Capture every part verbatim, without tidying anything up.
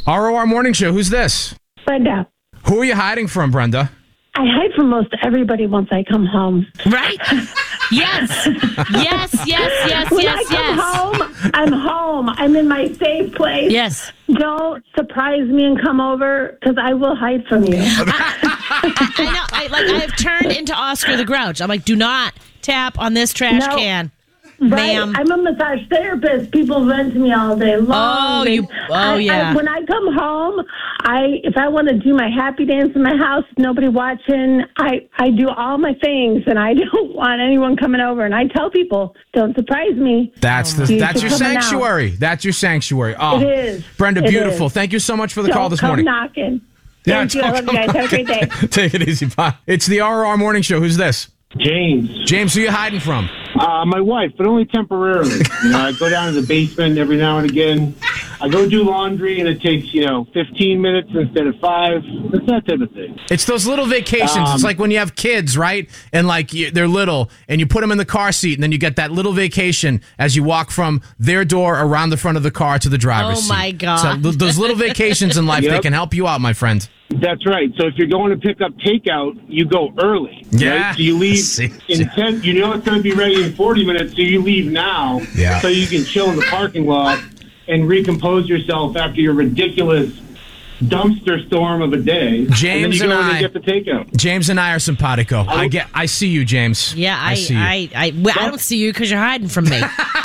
R O R Morning Show. Who's this? Brenda. Who are you hiding from, Brenda? I hide from most everybody once I come home. Right? Yes. Yes, yes, yes, when yes, I come yes. home, I'm home. I'm in my safe place. Yes. Don't surprise me and come over because I will hide from you. I know. I, like, I have turned into Oscar the Grouch. I'm like, do not tap on this trash No. can. Right? Ma'am. I'm a massage therapist. People vent to me all day long. Oh, you- oh, I, yeah. I, when I come home, I if I want to do my happy dance in my house, nobody watching. I I do all my things, and I don't want anyone coming over. And I tell people, don't surprise me. That's the, You that's should your come out. sanctuary. That's your sanctuary. Oh, It is. Brenda, It beautiful. is. Thank you so much for the Don't call this come morning. knocking. Yeah, Thank you. I don't love you come guys. Have a great day. knocking. Take it easy. Bye. It's the R O R Morning Show. Who's this? James, James, who you hiding from? uh, my wife, but only temporarily. You know, I go down to the basement every now and again. I go do laundry, and it takes, you know, fifteen minutes instead of five. It's that type of thing. It's those little vacations. Um, it's like when you have kids, right? And like you, they're little, and you put them in the car seat, and then you get that little vacation as you walk from their door around the front of the car to the driver's Oh, seat. my God. So th- those little vacations in life, they Yep. can help you out, my friend. That's right. So if you're going to pick up takeout, you go early. Yeah. Right? So you leave See. in ten. You know it's going to be ready in forty minutes, so you leave now. Yeah. So you can chill in the parking lot and recompose yourself after your ridiculous dumpster storm of a day. James and then you and go in I- and get the takeout. James and I are simpatico. I get. I see you, James. Yeah, I see you. I, I, well, I don't see you because you're hiding from me.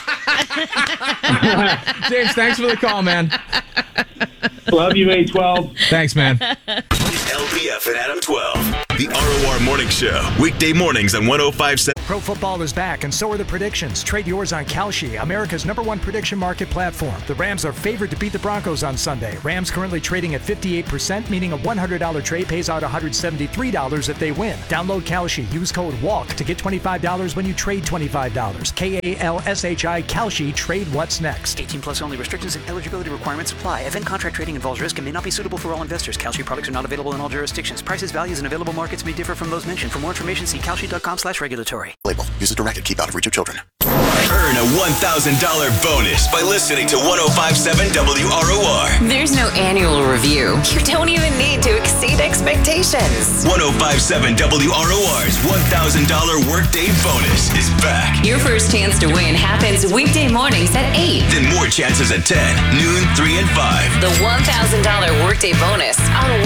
James, thanks for the call, man. Love you, A twelve. Thanks, man. L B F and Adam twelve. The R O R Morning Show. Weekday mornings on one oh five point seven. Pro football is back, and so are the predictions. Trade yours on Kalshi, America's number one prediction market platform. The Rams are favored to beat the Broncos on Sunday. Rams currently trading at fifty-eight percent, meaning a one hundred dollars trade pays out one hundred seventy-three dollars if they win. Download Kalshi. Use code WALK to get twenty-five dollars when you trade twenty-five dollars. K A L S H I, Kalshi. Trade what's next. eighteen plus only. Restrictions and eligibility requirements apply. Event contract trading involves risk and may not be suitable for all investors. Kalshi products are not available in all jurisdictions. Prices, values, and available markets may differ from those mentioned. For more information, see kalshi.com slash regulatory. Label. Use as directed. Keep out of reach of children. Earn a one thousand dollars bonus by listening to one oh five point seven W R O R. There's no annual review. You don't even need to exceed expectations. one oh five point seven W R O R's one thousand dollars workday bonus is back. Your first chance to win happens weekday mornings at eight. Then more chances at ten, noon, three, and five. The one thousand dollars workday bonus on